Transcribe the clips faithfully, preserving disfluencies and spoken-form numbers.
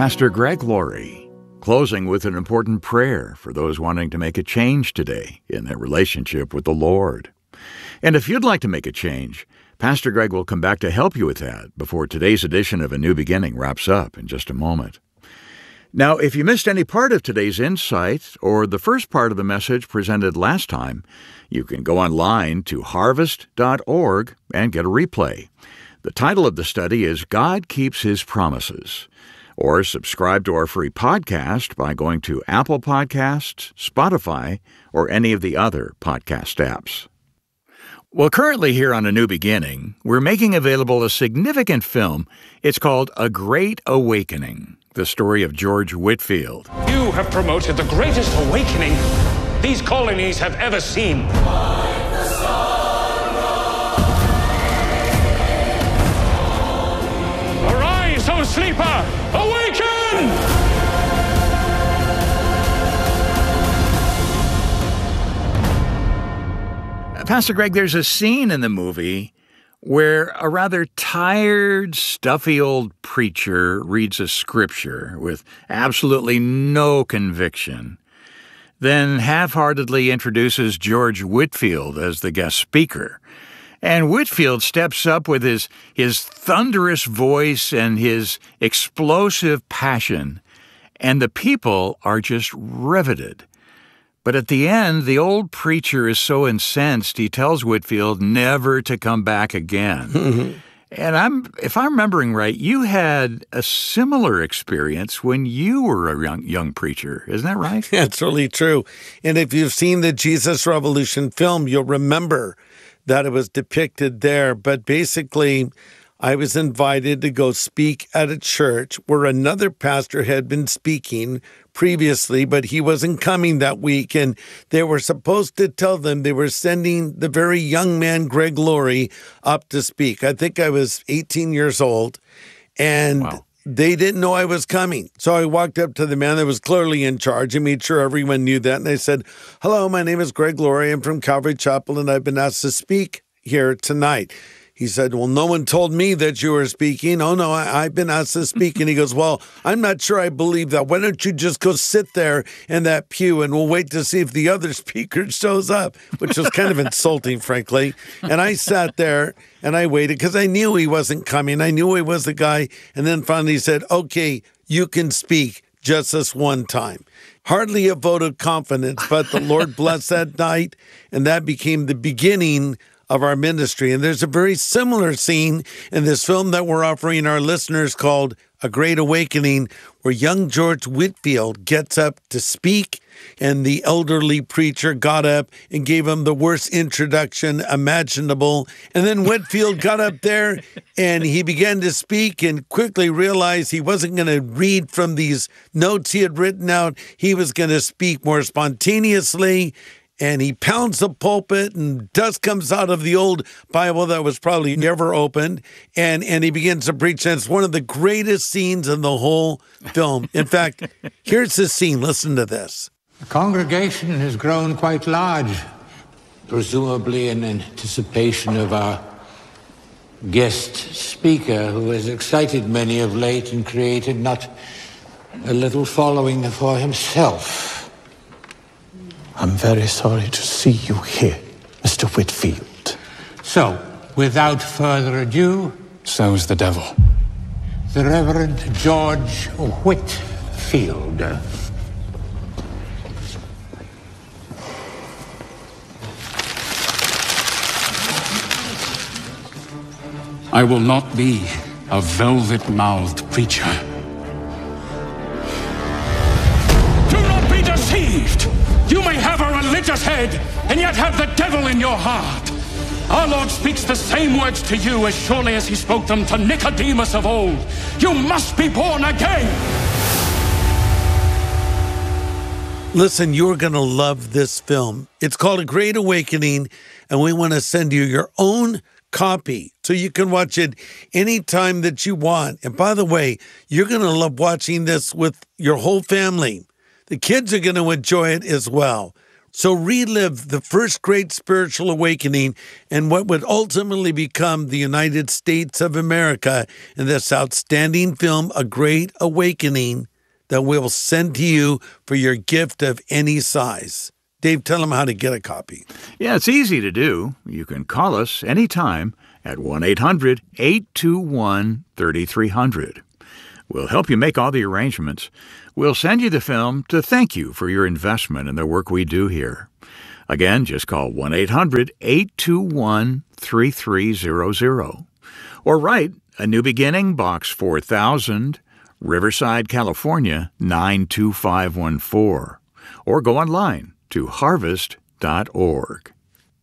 Pastor Greg Laurie, closing with an important prayer for those wanting to make a change today in their relationship with the Lord. And if you'd like to make a change, Pastor Greg will come back to help you with that before today's edition of A New Beginning wraps up in just a moment. Now, if you missed any part of today's insight or the first part of the message presented last time, you can go online to harvest dot org and get a replay. The title of the study is God Keeps His Promises. Or subscribe to our free podcast by going to Apple Podcasts, Spotify, or any of the other podcast apps. Well, currently here on A New Beginning, we're making available a significant film. It's called A Great Awakening, the story of George Whitefield. You have promoted the greatest awakening these colonies have ever seen. Arise, O sleeper! Awaken! Pastor Greg, there's a scene in the movie where a rather tired, stuffy old preacher reads a scripture with absolutely no conviction, then half-heartedly introduces George Whitefield as the guest speaker. And Whitefield steps up with his, his thunderous voice and his explosive passion, and the people are just riveted. But at the end, the old preacher is so incensed, he tells Whitefield never to come back again. Mm-hmm. And I'm, if I'm remembering right, you had a similar experience when you were a young, young preacher. Isn't that right? That's really true. And if you've seen the Jesus Revolution film, you'll remember that it was depicted there. But basically, I was invited to go speak at a church where another pastor had been speaking previously, but he wasn't coming that week. And they were supposed to tell them they were sending the very young man, Greg Laurie, up to speak. I think I was eighteen years old. And wow. They didn't know I was coming. So I walked up to the man that was clearly in charge and made sure everyone knew that. And I said, hello, my name is Greg Laurie. I'm from Calvary Chapel, and I've been asked to speak here tonight. He said, well, no one told me that you were speaking. Oh, no, I, I've been asked to speak. And he goes, well, I'm not sure I believe that. Why don't you just go sit there in that pew and we'll wait to see if the other speaker shows up, which was kind of insulting, frankly. And I sat there and I waited because I knew he wasn't coming. I knew he was the guy. And then finally he said, okay, you can speak just this one time. Hardly a vote of confidence, but the Lord blessed that night. And that became the beginning of our ministry. And there's a very similar scene in this film that we're offering our listeners called A Great Awakening, where young George Whitefield gets up to speak, and the elderly preacher got up and gave him the worst introduction imaginable. And then Whitefield got up there and he began to speak and quickly realized he wasn't going to read from these notes he had written out. He was going to speak more spontaneously. And he pounds the pulpit, and dust comes out of the old Bible that was probably never opened, and, and he begins to preach. And it's one of the greatest scenes in the whole film. In fact, here's the scene. Listen to this. The congregation has grown quite large, presumably in anticipation of our guest speaker, who has excited many of late and created not a little following for himself. I'm very sorry to see you here, Mister Whitefield. So, without further ado... So's the devil. The Reverend George Whitefield. I will not be a velvet-mouthed preacher. Do not be deceived! You may have a religious head, and yet have the devil in your heart. Our Lord speaks the same words to you as surely as he spoke them to Nicodemus of old. You must be born again. Listen, you're going to love this film. It's called A Great Awakening, and we want to send you your own copy so you can watch it anytime that you want. And by the way, you're going to love watching this with your whole family. The kids are going to enjoy it as well. So relive the first great spiritual awakening and what would ultimately become the United States of America in this outstanding film, A Great Awakening, that we'll send to you for your gift of any size. Dave, tell them how to get a copy. Yeah, it's easy to do. You can call us anytime at one eight hundred, eight two one, three three zero zero. We'll help you make all the arrangements. We'll send you the film to thank you for your investment in the work we do here. Again, just call one eight hundred, eight two one, three three zero zero. Or write A New Beginning, Box four thousand, Riverside, California, nine two five one four. Or go online to harvest dot org.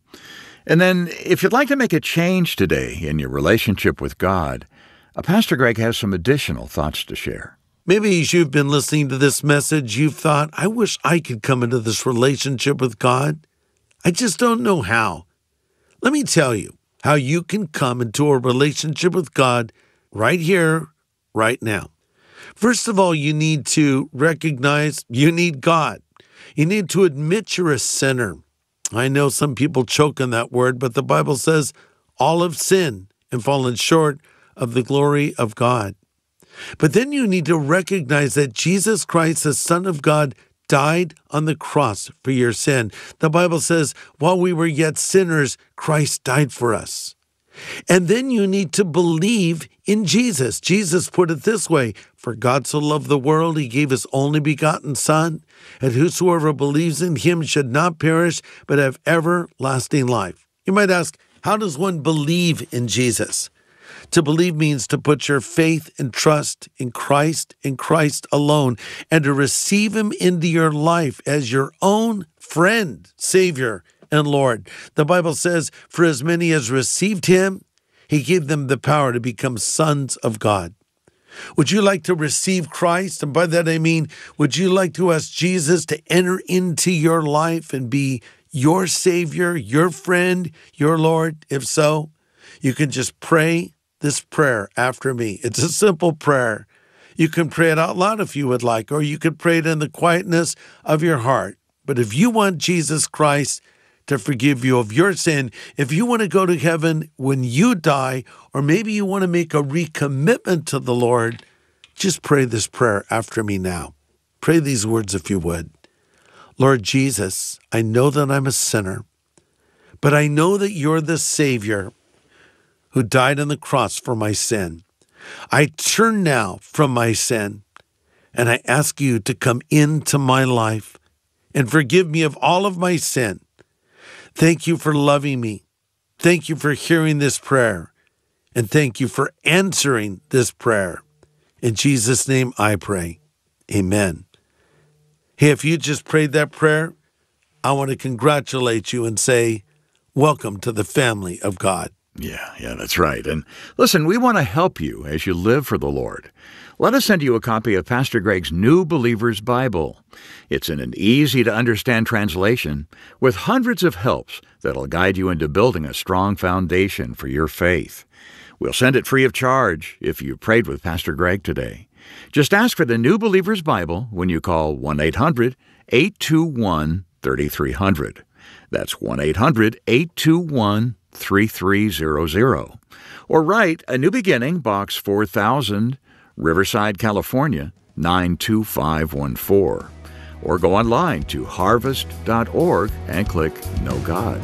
And then, if you'd like to make a change today in your relationship with God, Pastor Greg has some additional thoughts to share. Maybe as you've been listening to this message, you've thought, I wish I could come into this relationship with God. I just don't know how. Let me tell you how you can come into a relationship with God right here, right now. First of all, you need to recognize you need God. You need to admit you're a sinner. I know some people choke on that word, but the Bible says all have sinned and fallen short of the glory of God. But then you need to recognize that Jesus Christ, the Son of God, died on the cross for your sin. The Bible says, while we were yet sinners, Christ died for us. And then you need to believe in Jesus. Jesus put it this way, for God so loved the world, he gave his only begotten Son, and whosoever believes in him should not perish, but have everlasting life. You might ask, how does one believe in Jesus? To believe means to put your faith and trust in Christ and Christ alone, and to receive him into your life as your own friend, Savior, and Lord. The Bible says, for as many as received him, he gave them the power to become sons of God. Would you like to receive Christ? And by that I mean, would you like to ask Jesus to enter into your life and be your Savior, your friend, your Lord? If so, you can just pray this prayer after me. It's a simple prayer. You can pray it out loud if you would like, or you could pray it in the quietness of your heart. But if you want Jesus Christ to forgive you of your sin, if you want to go to heaven when you die, or maybe you want to make a recommitment to the Lord, just pray this prayer after me now. Pray these words if you would. Lord Jesus, I know that I'm a sinner, but I know that you're the Savior who died on the cross for my sin. I turn now from my sin, and I ask you to come into my life and forgive me of all of my sin. Thank you for loving me. Thank you for hearing this prayer, and thank you for answering this prayer. In Jesus' name I pray. Amen. Hey, if you just prayed that prayer, I want to congratulate you and say, welcome to the family of God. Yeah, yeah, that's right. And listen, we want to help you as you live for the Lord. Let us send you a copy of Pastor Greg's New Believer's Bible. It's in an easy-to-understand translation with hundreds of helps that'll guide you into building a strong foundation for your faith. We'll send it free of charge if you prayed with Pastor Greg today. Just ask for the New Believer's Bible when you call one eight hundred, eight two one, three three zero zero. That's one eight hundred, eight two one, three three zero zero. Or write A New Beginning, Box four thousand, Riverside, California, nine two five one four. Or go online to harvest dot org and click Know God.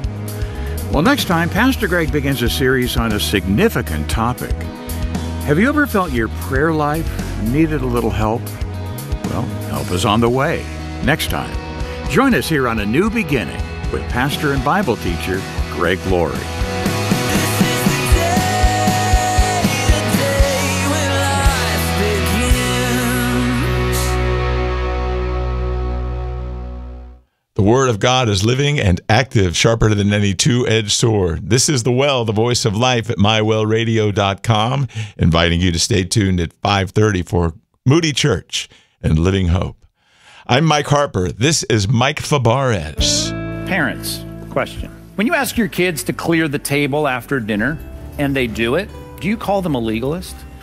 Well, next time, Pastor Greg begins a series on a significant topic. Have you ever felt your prayer life needed a little help? Well, help is on the way. Next time, join us here on A New Beginning with pastor and Bible teacher Greg Laurie. The Word of God is living and active, sharper than any two-edged sword. This is The Well, the voice of life at my well radio dot com, inviting you to stay tuned at five thirty for Moody Church and Living Hope. I'm Mike Harper. This is Mike Fabarez. Parents, question. When you ask your kids to clear the table after dinner and they do it, do you call them a legalist?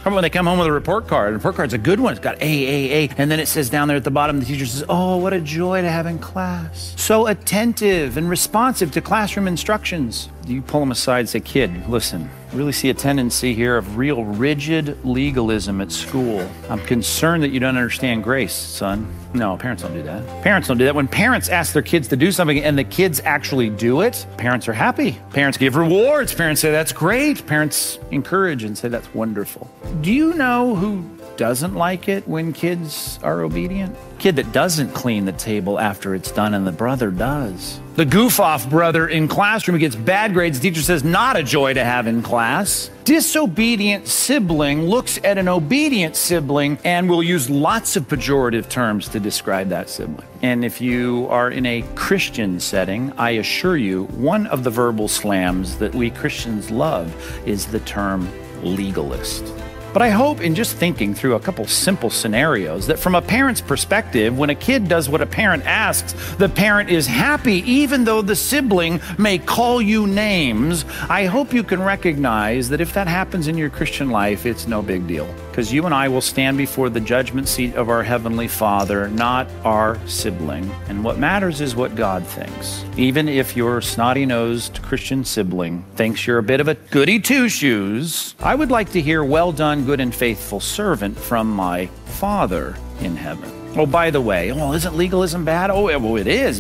How about when they come home with a report card? The report card's a good one. It's got A, A, A. And then it says down there at the bottom, the teacher says, oh, what a joy to have in class. So attentive and responsive to classroom instructions. You pull them aside and say, kid, listen, I really see a tendency here of real rigid legalism at school. I'm concerned that you don't understand grace, son. No, parents don't do that. Parents don't do that. When parents ask their kids to do something and the kids actually do it, parents are happy. Parents give rewards. Parents say, that's great. Parents encourage and say, that's wonderful. Do you know who doesn't like it when kids are obedient? Kid that doesn't clean the table after it's done and the brother does. The goof-off brother in classroom who gets bad grades, the teacher says, not a joy to have in class. Disobedient sibling looks at an obedient sibling and will use lots of pejorative terms to describe that sibling. And if you are in a Christian setting, I assure you, one of the verbal slams that we Christians love is the term legalist. But I hope in just thinking through a couple simple scenarios that from a parent's perspective, when a kid does what a parent asks, the parent is happy even though the sibling may call you names. I hope you can recognize that if that happens in your Christian life, it's no big deal. Because you and I will stand before the judgment seat of our Heavenly Father, not our sibling. And what matters is what God thinks. Even if your snotty-nosed Christian sibling thinks you're a bit of a goody two-shoes, I would like to hear, well done, good and faithful servant from my Father in heaven. Oh, by the way, oh, isn't legalism bad? Oh, well, it is.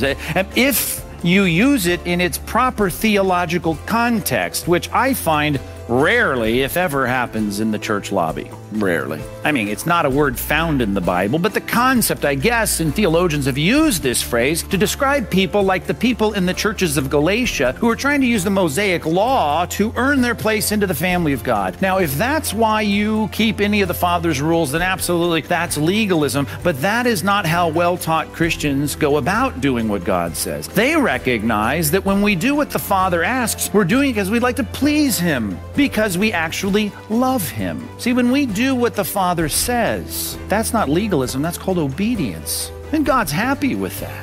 If you use it in its proper theological context, which I find rarely, if ever, happens in the church lobby. Rarely. I mean, it's not a word found in the Bible, but the concept, I guess, and theologians have used this phrase to describe people like the people in the churches of Galatia who are trying to use the Mosaic law to earn their place into the family of God. Now, if that's why you keep any of the Father's rules, then absolutely, that's legalism, but that is not how well-taught Christians go about doing what God says. They recognize that when we do what the Father asks, we're doing it because we'd like to please Him, because we actually love Him. See, when we do what the Father says, that's not legalism, that's called obedience. And God's happy with that.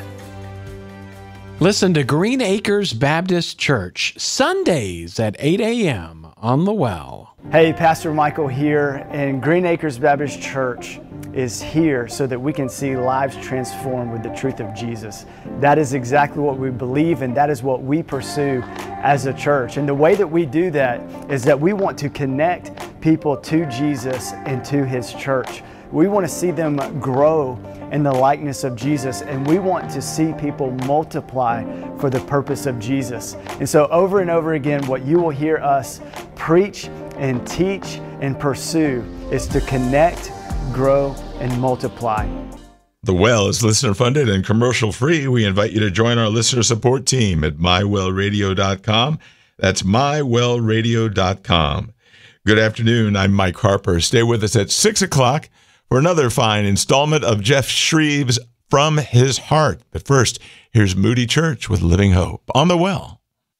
Listen to Green Acres Baptist Church, Sundays at eight a.m. on The Well. Hey, Pastor Michael here, and Green Acres Baptist Church is here so that we can see lives transformed with the truth of Jesus. That is exactly what we believe, and that is what we pursue as a church. And the way that we do that is that we want to connect people to Jesus and to His church. We want to see them grow in the likeness of Jesus, and we want to see people multiply for the purpose of Jesus. And so over and over again, what you will hear us preach and teach and pursue is to connect, grow, and multiply. The Well is listener funded and commercial free. We invite you to join our listener support team at my well radio dot com. That's my well radio dot com. Good afternoon. I'm Mike Harper. Stay with us at six o'clock for another fine installment of Jeff Shreve's From His Heart. But first, here's Moody Church with Living Hope on The Well.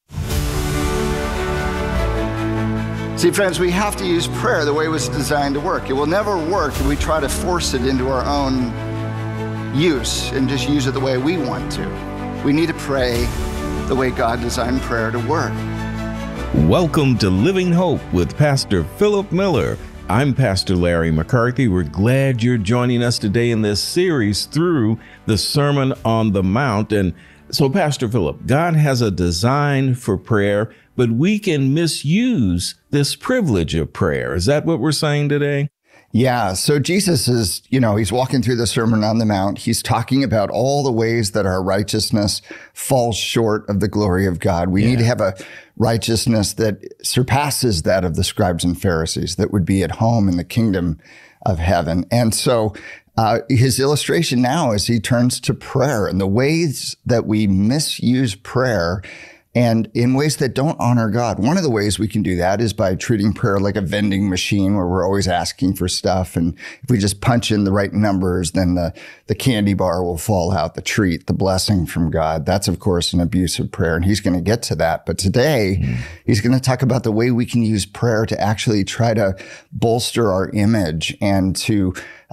See, friends, we have to use prayer the way it was designed to work. It will never work if we try to force it into our own use and just use it the way we want to. We need to pray the way God designed prayer to work. Welcome to Living Hope with Pastor Philip Miller. I'm Pastor Larry McCarthy. We're glad you're joining us today in this series through the Sermon on the Mount. And so, Pastor Philip, God has a design for prayer, but we can misuse this privilege of prayer. Is that what we're saying today? Yeah. So Jesus is, you know, he's walking through the Sermon on the Mount. He's talking about all the ways that our righteousness falls short of the glory of God. We yeah. need to have a righteousness that surpasses that of the scribes and Pharisees, that would be at home in the kingdom of heaven. And so uh, his illustration now is he turns to prayer and the ways that we misuse prayer and in ways that don't honor God. One of the ways we can do that is by treating prayer like a vending machine where we're always asking for stuff. And if we just punch in the right numbers, then the, the candy bar will fall out, the treat, the blessing from God. That's, of course, an abuse of prayer. And he's going to get to that. But today, mm. he's going to talk about the way we can use prayer to actually try to bolster our image and to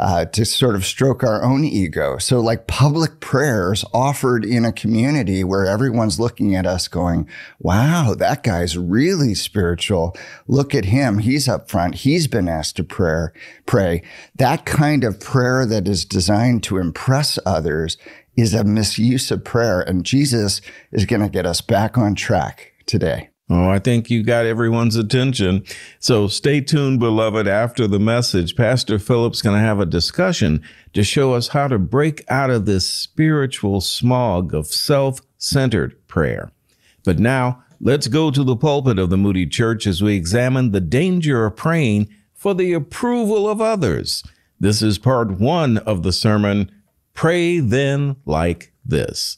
uh, to sort of stroke our own ego. So like public prayers offered in a community where everyone's looking at us going, wow, that guy's really spiritual. Look at him. He's up front. He's been asked to prayer, pray. That kind of prayer that is designed to impress others is a misuse of prayer. And Jesus is going to get us back on track today. Oh, I think you got everyone's attention. So stay tuned, beloved. After the message, Pastor Philip's going to have a discussion to show us how to break out of this spiritual smog of self-centered prayer. But now, let's go to the pulpit of the Moody Church as we examine the danger of praying for the approval of others. This is part one of the sermon, Pray Then Like This.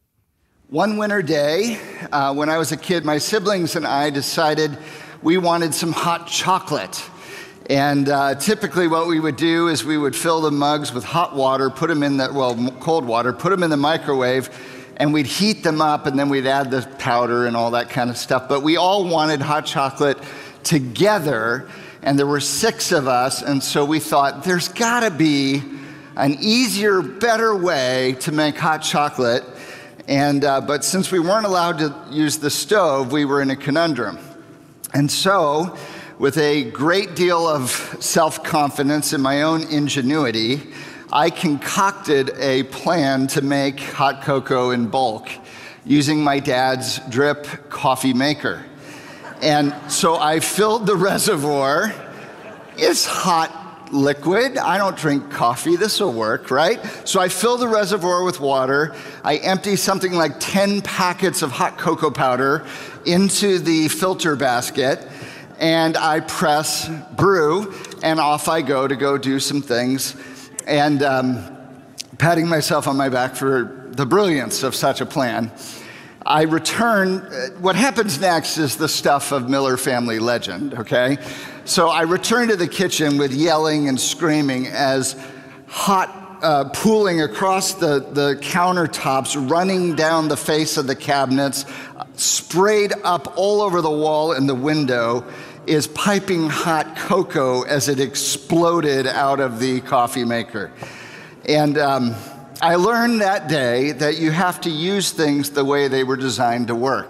One winter day, uh, when I was a kid, my siblings and I decided we wanted some hot chocolate. And uh, typically what we would do is we would fill the mugs with hot water, put them in the, well, cold water, put them in the microwave, and we'd heat them up, and then we'd add the powder and all that kind of stuff. But we all wanted hot chocolate together, and there were six of us, and so we thought, there's gotta be an easier, better way to make hot chocolate. And uh, but since we weren't allowed to use the stove, we were in a conundrum. And so, with a great deal of self-confidence in my own ingenuity, I concocted a plan to make hot cocoa in bulk using my dad's drip coffee maker. And so I filled the reservoir. It's hot liquid. I don't drink coffee. This will work, right? So I fill the reservoir with water. I empty something like ten packets of hot cocoa powder into the filter basket, and I press brew, and off I go to go do some things, and um, patting myself on my back for the brilliance of such a plan. I return. What happens next is the stuff of Miller family legend, okay? So I return to the kitchen with yelling and screaming as hot uh, pooling across the, the countertops, running down the face of the cabinets, sprayed up all over the wall and the window, is piping hot cocoa as it exploded out of the coffee maker. And um, I learned that day that you have to use things the way they were designed to work.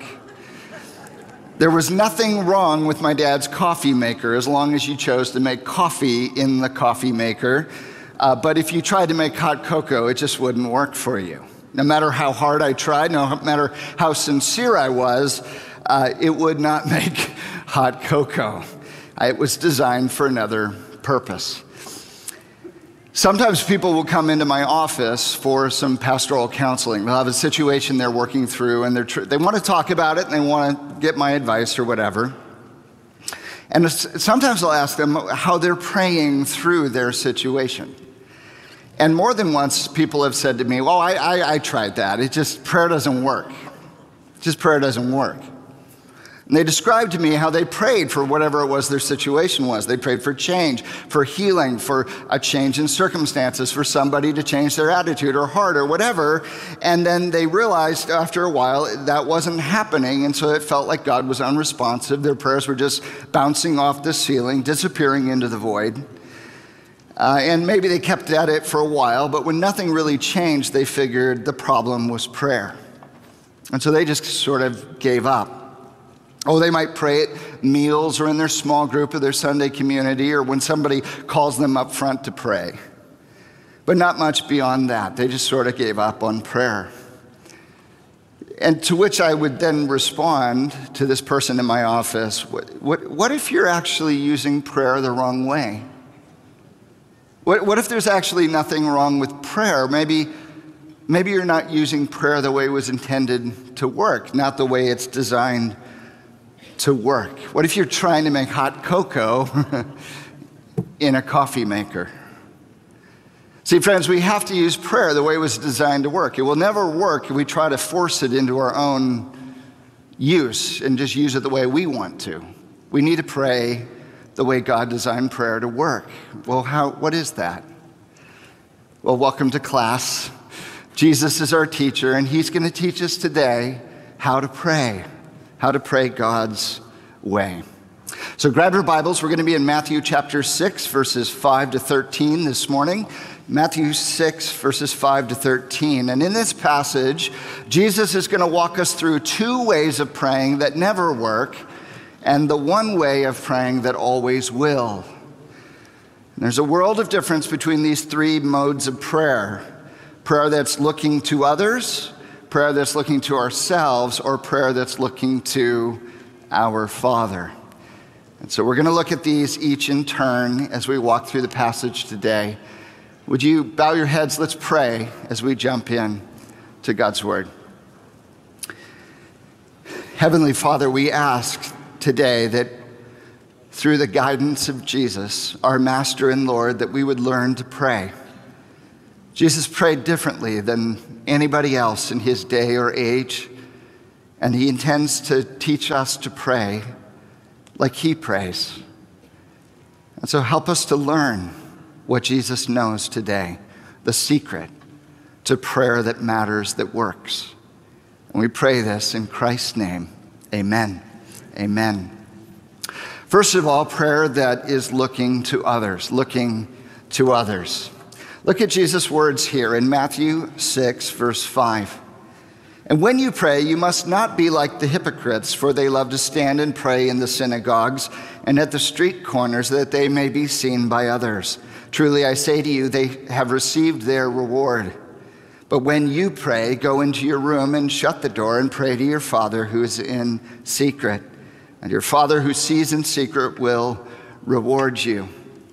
There was nothing wrong with my dad's coffee maker as long as you chose to make coffee in the coffee maker. Uh, but if you tried to make hot cocoa, it just wouldn't work for you. No matter how hard I tried, no matter how sincere I was, uh, it would not make hot cocoa. It was designed for another purpose. Sometimes people will come into my office for some pastoral counseling. They'll have a situation they're working through, and they're tr- they want to talk about it, and they want to get my advice or whatever. And sometimes I'll ask them how they're praying through their situation. And more than once, people have said to me, well, I, I, I tried that. It just, prayer doesn't work. Just prayer doesn't work. And they described to me how they prayed for whatever it was their situation was. They prayed for change, for healing, for a change in circumstances, for somebody to change their attitude or heart or whatever. And then they realized after a while that wasn't happening, and so it felt like God was unresponsive. Their prayers were just bouncing off the ceiling, disappearing into the void. Uh, and maybe they kept at it for a while, but when nothing really changed, they figured the problem was prayer. And so they just sort of gave up. Oh, they might pray at meals or in their small group or their Sunday community or when somebody calls them up front to pray. But not much beyond that. They just sort of gave up on prayer. And to which I would then respond to this person in my office, what, what, what if you're actually using prayer the wrong way? What, what if there's actually nothing wrong with prayer? Maybe, maybe you're not using prayer the way it was intended to work, not the way it's designed to work. What if you're trying to make hot cocoa in a coffee maker? See, friends, we have to use prayer the way it was designed to work. It will never work if we try to force it into our own use and just use it the way we want to. We need to pray the way God designed prayer to work. Well, how? What is that? Well, welcome to class. Jesus is our teacher, and he's going to teach us today how to pray. How to pray God's way. So grab your Bibles. We're going to be in Matthew chapter six, verses five to thirteen this morning. Matthew six, verses five to thirteen. And in this passage, Jesus is going to walk us through two ways of praying that never work and the one way of praying that always will. And there's a world of difference between these three modes of prayer. Prayer that's looking to others, prayer that's looking to ourselves, or prayer that's looking to our Father. And so we're going to look at these each in turn as we walk through the passage today. Would you bow your heads? Let's pray as we jump in to God's Word. Heavenly Father, we ask today that through the guidance of Jesus, our Master and Lord, that we would learn to pray. Jesus prayed differently than anybody else in his day or age, and he intends to teach us to pray like he prays. And so help us to learn what Jesus knows today, the secret to prayer that matters, that works. And we pray this in Christ's name. Amen. Amen. First of all, prayer that is looking to others, looking to others. Look at Jesus' words here in Matthew six, verse five. And when you pray, you must not be like the hypocrites, for they love to stand and pray in the synagogues and at the street corners, that they may be seen by others. Truly, I say to you, they have received their reward. But when you pray, go into your room and shut the door and pray to your Father who is in secret. And your Father who sees in secret will reward you.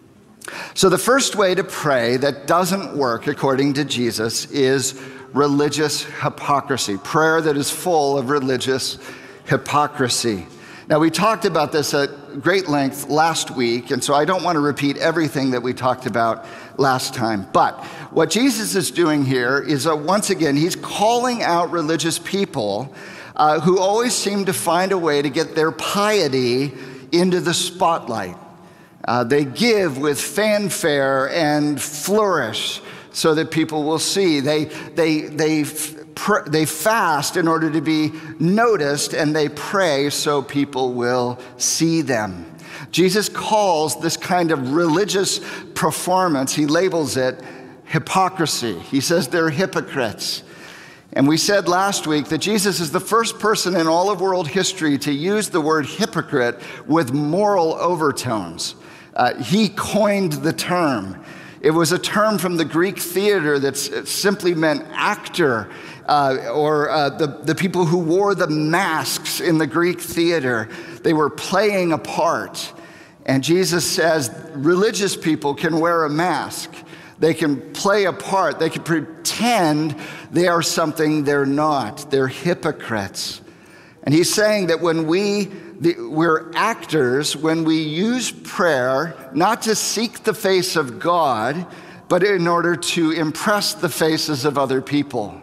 So the first way to pray that doesn't work, according to Jesus, is religious hypocrisy, prayer that is full of religious hypocrisy. Now, we talked about this at great length last week, and so I don't want to repeat everything that we talked about last time. But what Jesus is doing here is, uh, once again, he's calling out religious people uh, who always seem to find a way to get their piety into the spotlight. Uh, they give with fanfare and flourish so that people will see. They, they, they, pr- they fast in order to be noticed, and they pray so people will see them. Jesus calls this kind of religious performance, he labels it hypocrisy. He says they're hypocrites. And we said last week that Jesus is the first person in all of world history to use the word hypocrite with moral overtones. Uh, he coined the term. It was a term from the Greek theater that simply meant actor, uh, or uh, the, the people who wore the masks in the Greek theater. They were playing a part. And Jesus says religious people can wear a mask. They can play a part. They can pretend they are something they're not. They're hypocrites. And he's saying that when we The, we're actors when we use prayer not to seek the face of God, but in order to impress the faces of other people.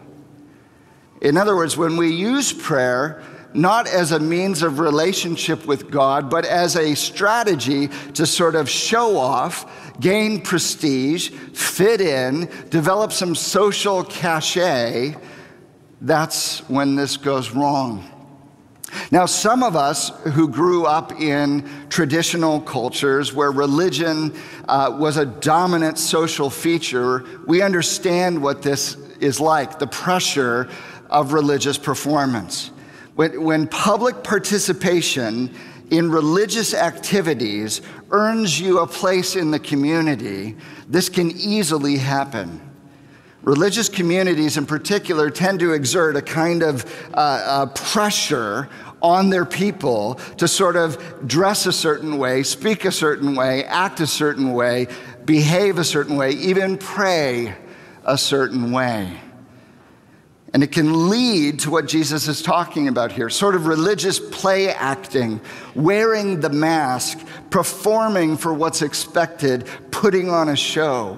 In other words, when we use prayer not as a means of relationship with God, but as a strategy to sort of show off, gain prestige, fit in, develop some social cachet, that's when this goes wrong. Now, some of us who grew up in traditional cultures where religion uh, was a dominant social feature, we understand what this is like, the pressure of religious performance. When, when public participation in religious activities earns you a place in the community, this can easily happen. Religious communities in particular tend to exert a kind of uh, uh, pressure on their people to sort of dress a certain way, speak a certain way, act a certain way, behave a certain way, even pray a certain way. And it can lead to what Jesus is talking about here, sort of religious play acting, wearing the mask, performing for what's expected, putting on a show.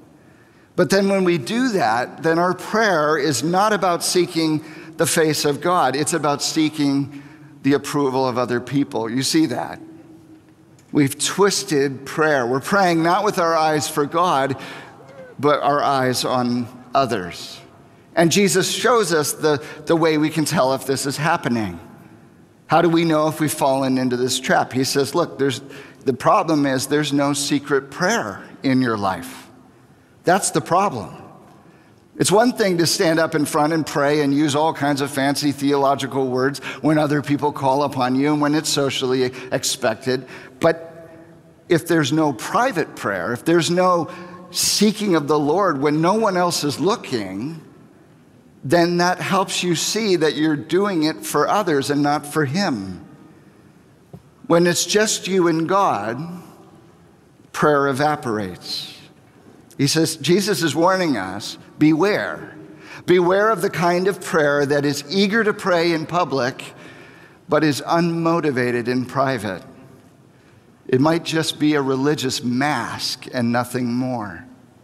But then when we do that, then our prayer is not about seeking the face of God. It's about seeking the approval of other people. You see that? We've twisted prayer. We're praying not with our eyes for God, but our eyes on others. And Jesus shows us the, the way we can tell if this is happening. How do we know if we've fallen into this trap? He says, look, there's the problem is there's no secret prayer in your life. That's the problem. It's one thing to stand up in front and pray and use all kinds of fancy theological words when other people call upon you and when it's socially expected. But if there's no private prayer, if there's no seeking of the Lord when no one else is looking, then that helps you see that you're doing it for others and not for Him. When it's just you and God, prayer evaporates. He says, Jesus is warning us, beware. Beware of the kind of prayer that is eager to pray in public, but is unmotivated in private. It might just be a religious mask and nothing more.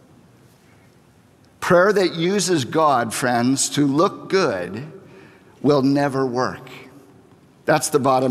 Prayer that uses God, friends, to look good will never work. That's the bottom